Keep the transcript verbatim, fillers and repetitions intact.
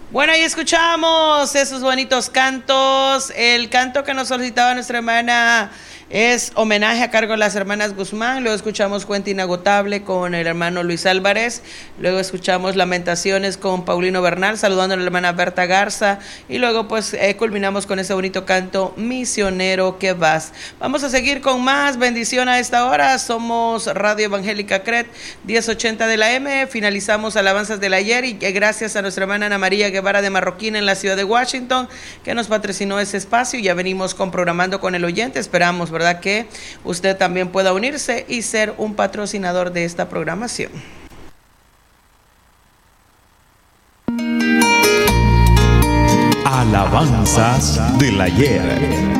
Bueno, ahí escuchamos esos bonitos cantos. El canto que nos solicitaba nuestra hermana es homenaje a cargo de las hermanas Guzmán. Luego escuchamos Cuenta Inagotable con el hermano Luis Álvarez. Luego escuchamos Lamentaciones con Paulino Bernal, saludando a la hermana Berta Garza. Y luego pues eh, culminamos con ese bonito canto, Misionero que vas. Vamos a seguir con más bendición a esta hora. Somos Radio Evangélica C R E T, diez ochenta de la M. Finalizamos alabanzas del ayer y gracias a nuestra hermana Ana María Guevara de Marroquín en la ciudad de Washington, que nos patrocinó ese espacio. Ya venimos con Programando con el Oyente. Esperamos, ¿verdad?, que usted también pueda unirse y ser un patrocinador de esta programación. Alabanzas del ayer.